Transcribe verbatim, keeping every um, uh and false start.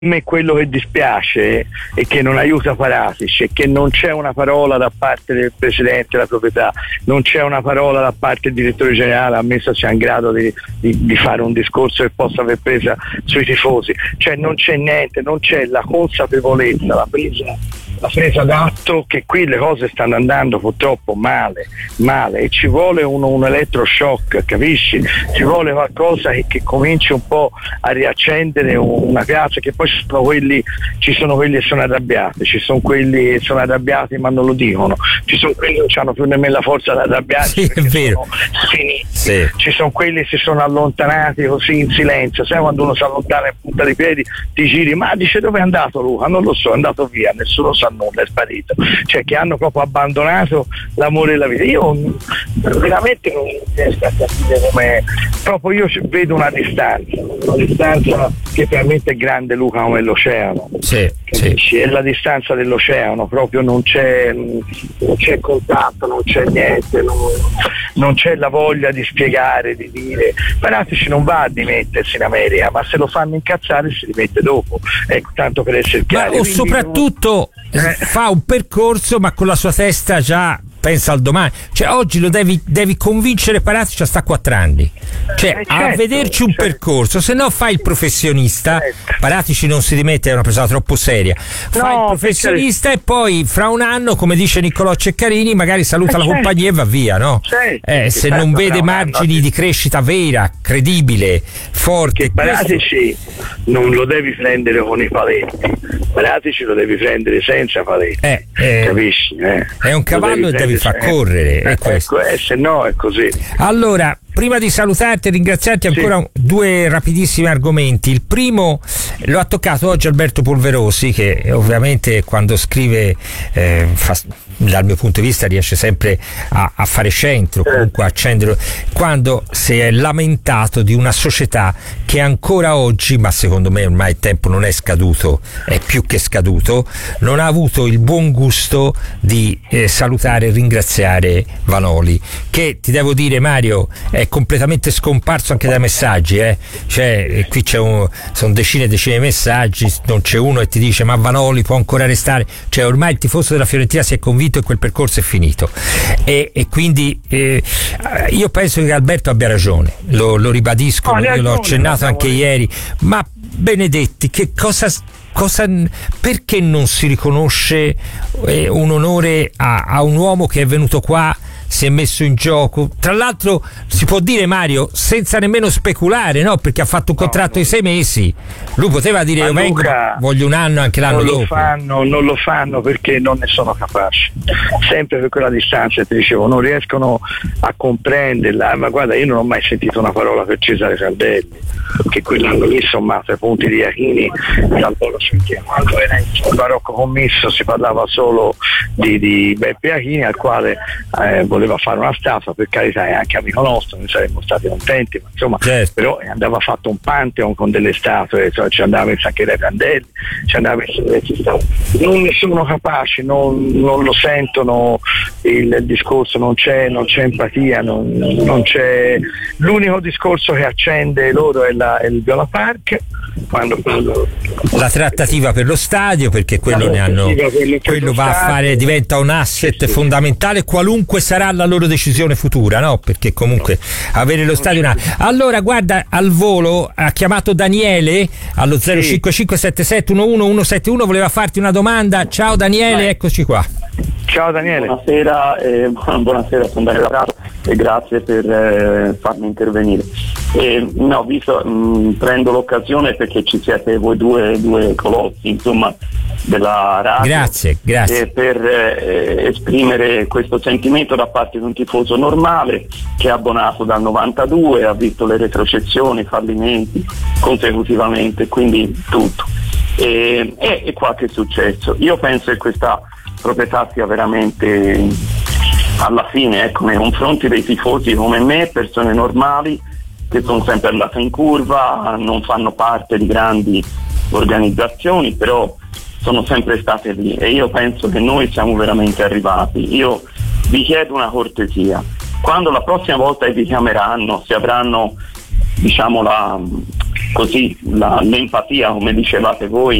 A me quello che dispiace e che non aiuta Paratici è che non c'è una parola da parte del presidente della proprietà, non c'è una parola da parte del direttore generale, ammesso sia in grado di, di, di fare un discorso che possa aver presa sui tifosi, cioè non c'è niente, non c'è la consapevolezza, la presa, la presa d'atto che qui le cose stanno andando purtroppo male, male e ci vuole uno, un elettroshock, capisci? Ci vuole qualcosa che, che cominci un po' a riaccendere una piazza, che poi ci sono quelli, ci sono quelli che sono arrabbiati, ci sono quelli che sono arrabbiati ma non lo dicono, ci sono quelli che non hanno più nemmeno la forza di arrabbiarsi, sì, è vero. Sono finiti, sì. Ci sono quelli che si sono allontanati così in silenzio, sai quando uno si allontana in punta di piedi ti giri, ma dice dove è andato Luca? Non lo so, è andato via, nessuno sa nulla, è sparito, cioè che hanno proprio abbandonato l'amore della vita. Io veramente non riesco a capire come, proprio io vedo una distanza, una distanza che veramente è grande Luca come l'oceano, sì, sì. È la distanza dell'oceano, proprio non c'è, non c'è contatto, non c'è niente, non, non c'è la voglia di spiegare, di dire. Paratici non va a dimettersi in America, ma se lo fanno incazzare si rimette dopo, ecco, tanto per essere chiari. Ma o soprattutto non... eh. fa un percorso ma con la sua testa già pensa al domani, cioè oggi lo devi, devi convincere Paratici, sta quattro anni, cioè eh certo, a vederci un certo. percorso, se no fai il professionista, certo. Paratici non si dimette, è una persona troppo seria, fai no, il professionista perché... e poi fra un anno, come dice Niccolò Ceccarini, magari saluta eh la certo. compagnia e va via, no? Certo. Eh, se certo, non vede margini anno. di crescita vera, credibile, forte. Paratici questo... non lo devi prendere con i paletti, Paratici lo devi prendere senza paletti, eh, eh, capisci? Eh? È un cavallo e devi far correre, eh, è questo. Ecco, eh, se no è così. Allora, prima di salutarti e ringraziarti ancora sì. due rapidissimi argomenti. Il primo lo ha toccato oggi Alberto Polverosi, che ovviamente quando scrive eh, fa, dal mio punto di vista riesce sempre a, a fare centro, comunque a accendere, quando si è lamentato di una società che ancora oggi, ma secondo me ormai il tempo non è scaduto, è più che scaduto, non ha avuto il buon gusto di eh, salutare e ringraziare Vanoli, che ti devo dire, Mario, è completamente scomparso anche dai messaggi, eh? Cioè qui c'è un, sono decine e decine di messaggi, non c'è uno che ti dice ma Vanoli può ancora restare, cioè ormai il tifoso della Fiorentina si è convinto e quel percorso è finito, e, e quindi eh, io penso che Alberto abbia ragione, lo, lo ribadisco, no, io l'ho accennato anche ieri, ma Benedetti, che cosa Cosa, perché non si riconosce eh, un onore a, a un uomo che è venuto qua, si è messo in gioco, tra l'altro si può dire, Mario, senza nemmeno speculare, no? Perché ha fatto un contratto no, di sei mesi, lui poteva dire io vengo, Luca, voglio un anno anche l'anno non dopo. Lo fanno, non lo fanno perché non ne sono capaci, sempre per quella distanza, ti dicevo, non riescono a comprenderla, ma guarda, io non ho mai sentito una parola per Cesare Saldelli, che quell'anno lì sommato ai punti di Iachini quando era in barocco commisso si parlava solo di, di Beppe Iachini, al quale eh, voleva fare una statua, per carità è anche amico nostro, noi saremmo stati contenti, ma insomma certo. Però andava fatto un pantheon con delle statue, cioè, ci andava messo anche dai Prandelli, ci andava messo diversi statue, non ne sono capaci, non, non lo sentono il, il discorso, non c'è, non c'è empatia, non, non c'è, l'unico discorso che accende loro è, la, è il Viola Park, quando, quando la trattativa per lo stadio, perché quello ne hanno, quello va a fare, diventa un asset sì, sì. fondamentale, qualunque sarà la loro decisione futura, no? Perché comunque avere lo stadio una... Allora guarda, al volo ha chiamato Daniele allo zero cinque cinque sette sette uno uno uno sette uno, voleva farti una domanda. Ciao Daniele, eccoci qua. Ciao Daniele. Buonasera, eh, buonasera, sono Daniele Prato e grazie per eh, farmi intervenire. Eh, no, visto, mh, prendo l'occasione perché ci siete voi due, due colossi, insomma, della radio. Grazie, grazie. Eh, per eh, esprimere questo sentimento da parte di un tifoso normale che è abbonato dal novantadue, ha visto le retrocessioni, i fallimenti consecutivamente, quindi tutto. E, e, e qua che è successo? Io penso che questa proprietà sia veramente alla fine, ecco, nei confronti dei tifosi come me, persone normali che sono sempre andate in curva, non fanno parte di grandi organizzazioni, però sono sempre state lì e io penso che noi siamo veramente arrivati. Io vi chiedo una cortesia, quando la prossima volta vi chiameranno, se avranno diciamo la, così la, l'empatia, come dicevate voi,